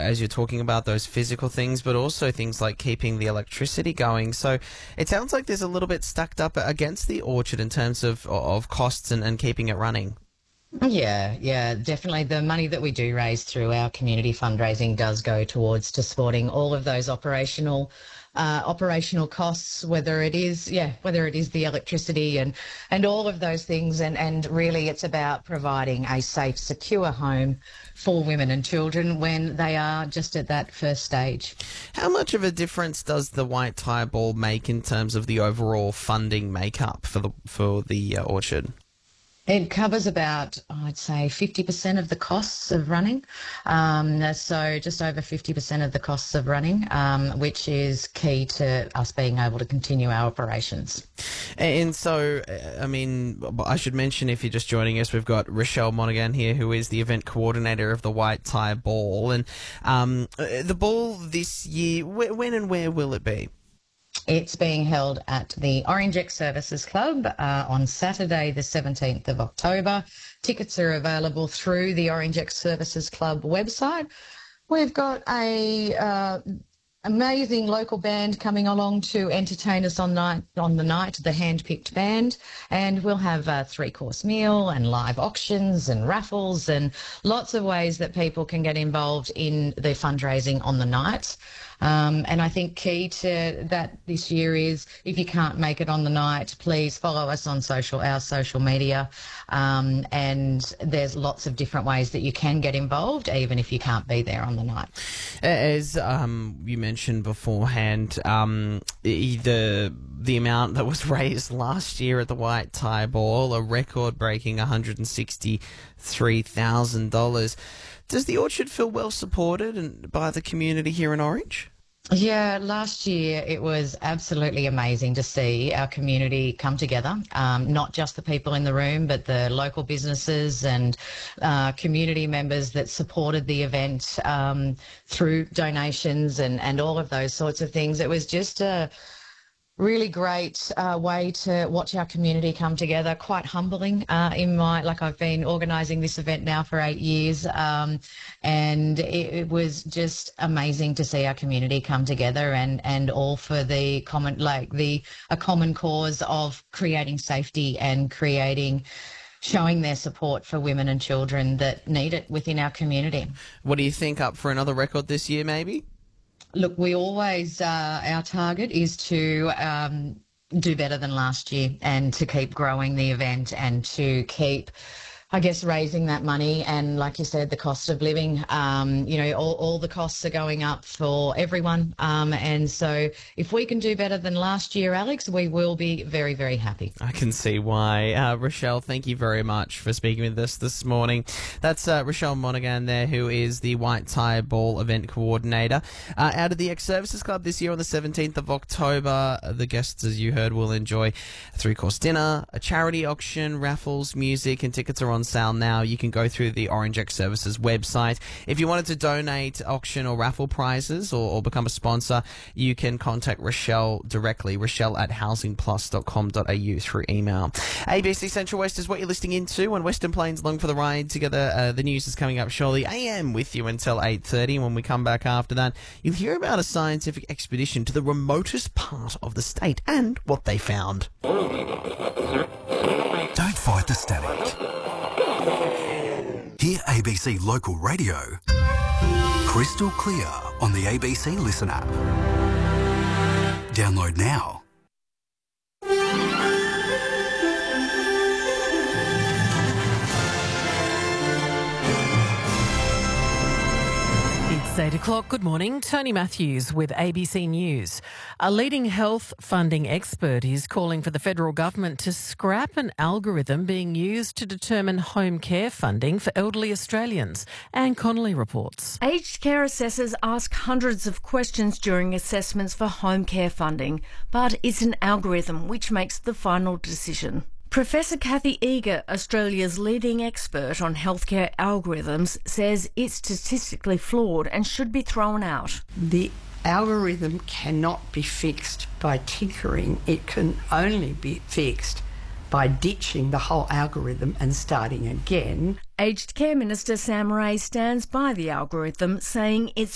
as you're talking about those physical things, but also things like keeping the electricity going. So it sounds like there's a little bit stacked up against the orchard in terms of costs and keeping it running. Yeah, definitely. The money that we do raise through our community fundraising does go towards to supporting all of those operational costs, whether it is the electricity and all of those things. And really it's about providing a safe, secure home for women and children when they are just at that first stage. How much of a difference does the White Tie Ball make in terms of the overall funding makeup for the orchard? It covers about, I'd say, 50% of the costs of running. So just over 50% of the costs of running, which is key to us being able to continue our operations. And so, I mean, I should mention, if you're just joining us, we've got Rochelle Monaghan here, who is the event coordinator of the White Tie Ball. And the ball this year, when and where will it be? It's being held at the Orange X Services Club on Saturday, the 17th of October. Tickets are available through the Orange X Services Club website. We've got a amazing local band coming along to entertain us on the night, the hand-picked band, and we'll have a 3-course meal and live auctions and raffles and lots of ways that people can get involved in the fundraising on the night. And I think key to that this year is, if you can't make it on the night, please follow us on our social media. And there's lots of different ways that you can get involved, even if you can't be there on the night. As you mentioned beforehand, the amount that was raised last year at the White Tie Ball, a record-breaking $163,000. Does the orchard feel well supported by the community here in Orange? Yeah, last year it was absolutely amazing to see our community come together, not just the people in the room, but the local businesses and community members that supported the event through donations and all of those sorts of things. It was just a really great way to watch our community come together. Quite humbling I've been organising this event now for 8 years, and it was just amazing to see our community come together and all for a common cause of creating safety and showing their support for women and children that need it within our community. What do you think, up for another record this year maybe? Look, we always, our target is to do better than last year and to keep growing the event and to keep, I guess, raising that money. And like you said, the cost of living, all the costs are going up for everyone. And so if we can do better than last year, Alex, we will be very, very happy. I can see why. Rochelle, thank you very much for speaking with us this morning. That's Rochelle Monaghan there, who is the White Tie Ball event coordinator. Out of the X Services Club this year on the 17th of October, the guests, as you heard, will enjoy a 3-course dinner, a charity auction, raffles, music, and tickets are on sale now. You can go through the Orange X Services website. If you wanted to donate auction or raffle prizes or become a sponsor, you can contact Rochelle directly, rochelle@housingplus.com.au through email. ABC Central West is what you're listening into on Western Plains, along for the ride together. The news is coming up shortly. AM with you until 8:30. When we come back after that, you'll hear about a scientific expedition to the remotest part of the state and what they found. Don't fight the static. Hear ABC Local Radio crystal clear on the ABC Listen app. Download now. It's 8 o'clock. Good morning. Tony Matthews with ABC News. A leading health funding expert is calling for the federal government to scrap an algorithm being used to determine home care funding for elderly Australians. Anne Connolly reports. Aged care assessors ask hundreds of questions during assessments for home care funding, but it's an algorithm which makes the final decision. Professor Kathy Eager, Australia's leading expert on healthcare algorithms, says it's statistically flawed and should be thrown out. The algorithm cannot be fixed by tinkering. It can only be fixed by ditching the whole algorithm and starting again. Aged Care Minister Sam Ray stands by the algorithm, saying it's